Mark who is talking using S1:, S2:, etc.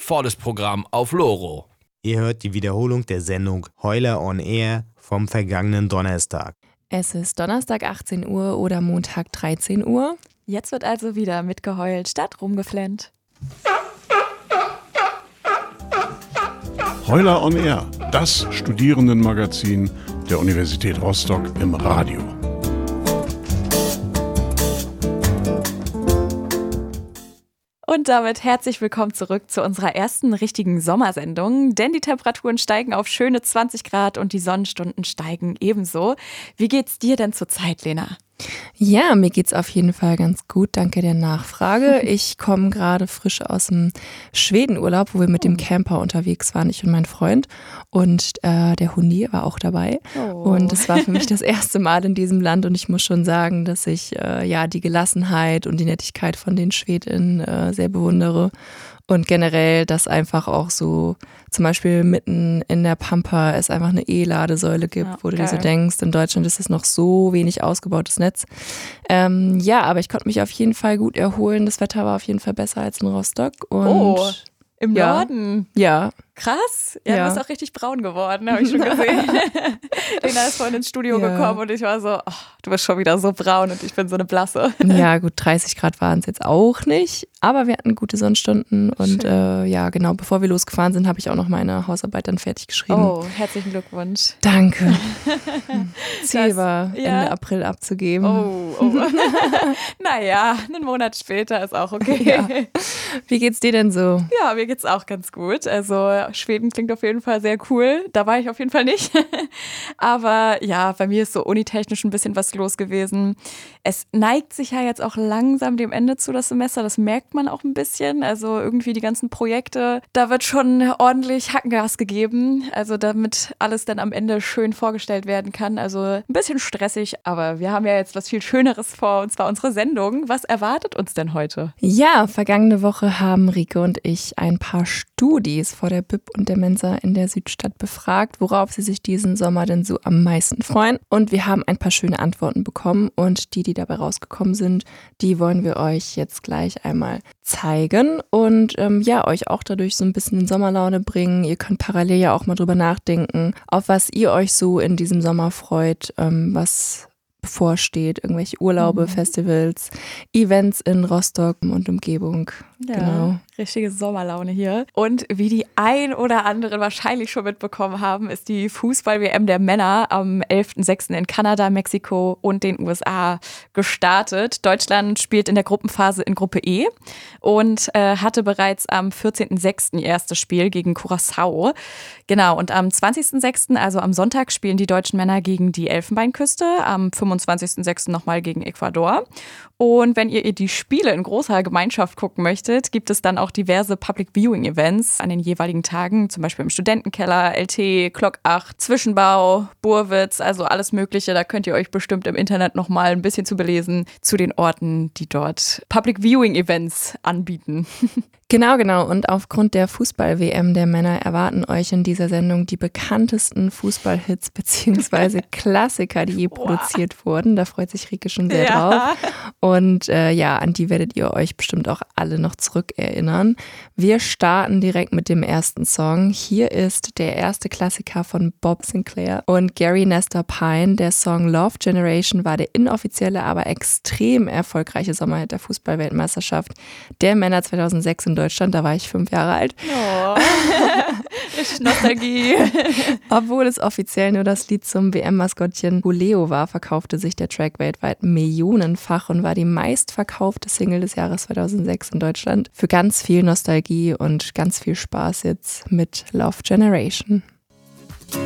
S1: volles Programm auf Loro.
S2: Ihr hört die Wiederholung der Sendung Heuler on Air vom vergangenen Donnerstag.
S3: Es ist Donnerstag 18 Uhr oder Montag 13 Uhr.
S4: Jetzt wird also wieder mitgeheult statt rumgeflennt.
S5: Heuler on Air, das Studierendenmagazin der Universität Rostock im Radio.
S4: Und damit herzlich willkommen zurück zu unserer ersten richtigen Sommersendung, denn die Temperaturen steigen auf schöne 20 Grad und die Sonnenstunden steigen ebenso. Wie geht's dir denn zurzeit, Lena?
S3: Ja, mir geht's auf jeden Fall ganz gut, danke der Nachfrage. Ich komme gerade frisch aus dem Schwedenurlaub, wo wir mit dem Camper unterwegs waren, ich und mein Freund. Und der Hundi war auch dabei.
S4: Oh.
S3: Und es war für mich das erste Mal in diesem Land und ich muss schon sagen, dass ich die Gelassenheit und die Nettigkeit von den Schwedinnen sehr bewundere. Und generell, dass einfach auch so zum Beispiel mitten in der Pampa es einfach eine E-Ladesäule gibt, wo du dir so denkst, in Deutschland ist es noch so wenig ausgebautes Netz. Aber ich konnte mich auf jeden Fall gut erholen. Das Wetter war auf jeden Fall besser als in Rostock. Und
S4: im Norden?
S3: Ja.
S4: Krass. Ja, du bist auch richtig braun geworden, habe ich schon gesehen. Lena ist vorhin ins Studio gekommen und ich war so, du bist schon wieder so braun und ich bin so eine Blasse.
S3: Ja, gut, 30 Grad waren es jetzt auch nicht, aber wir hatten gute Sonnenstunden und genau, bevor wir losgefahren sind, habe ich auch noch meine Hausarbeit dann fertig geschrieben.
S4: Oh, herzlichen Glückwunsch.
S3: Danke. Ziel war, Ende April abzugeben.
S4: Oh. Naja, einen Monat später ist auch okay.
S3: Ja. Wie geht's dir denn so?
S4: Ja, mir geht's auch ganz gut. Also Schweden klingt auf jeden Fall sehr cool. Da war ich auf jeden Fall nicht. Aber ja, bei mir ist so unitechnisch ein bisschen was los gewesen. Es neigt sich ja jetzt auch langsam dem Ende zu, das Semester. Das merkt man auch ein bisschen. Also irgendwie die ganzen Projekte, da wird schon ordentlich Hackengas gegeben. Also damit alles dann am Ende schön vorgestellt werden kann. Also ein bisschen stressig, aber wir haben ja jetzt was viel Schöneres vor, und zwar unsere Sendung. Was erwartet uns denn heute?
S3: Ja, vergangene Woche haben Rike und ich ein paar Studis vor der BIP und der Mensa in der Südstadt befragt, worauf sie sich diesen Sommer denn so am meisten freuen. Und wir haben ein paar schöne Antworten bekommen und die dabei rausgekommen sind, die wollen wir euch jetzt gleich einmal zeigen und euch auch dadurch so ein bisschen in Sommerlaune bringen. Ihr könnt parallel ja auch mal drüber nachdenken, auf was ihr euch so in diesem Sommer freut, was bevorsteht, irgendwelche Urlaube, Festivals, Events in Rostock und Umgebung.
S4: Ja,
S3: genau.
S4: Richtige Sommerlaune hier. Und wie die ein oder anderen wahrscheinlich schon mitbekommen haben, ist die Fußball-WM der Männer am 11.06. in Kanada, Mexiko und den USA gestartet. Deutschland spielt in der Gruppenphase in Gruppe E und hatte bereits am 14.06. ihr erstes Spiel gegen Curaçao. Genau, und am 20.06., also am Sonntag, spielen die deutschen Männer gegen die Elfenbeinküste, am 25.06. nochmal gegen Ecuador. Und wenn ihr die Spiele in großer Gemeinschaft gucken möchtet, gibt es dann auch diverse Public Viewing Events an den jeweiligen Tagen, zum Beispiel im Studentenkeller, LT, Glock 8, Zwischenbau, Burwitz, also alles Mögliche. Da könnt ihr euch bestimmt im Internet nochmal ein bisschen zu belesen zu den Orten, die dort Public Viewing Events anbieten.
S3: Genau. Und aufgrund der Fußball-WM der Männer erwarten euch in dieser Sendung die bekanntesten Fußballhits bzw. Klassiker, die je produziert wurden. Da freut sich Rike schon sehr drauf. Und an die werdet ihr euch bestimmt auch alle noch zurückerinnern. Wir starten direkt mit dem ersten Song. Hier ist der erste Klassiker von Bob Sinclair und Gary Nestor Pine. Der Song Love Generation war der inoffizielle, aber extrem erfolgreiche Sommerhit der Fußball-Weltmeisterschaft der Männer 2006 in Deutschland. Da war ich 5 Jahre alt.
S4: Oh. Richtig Nostalgie.
S3: Obwohl es offiziell nur das Lied zum WM-Maskottchen Buleo war, verkaufte sich der Track weltweit millionenfach und war die meistverkaufte Single des Jahres 2006 in Deutschland. Für ganz viel Nostalgie und ganz viel Spaß jetzt mit Love Generation.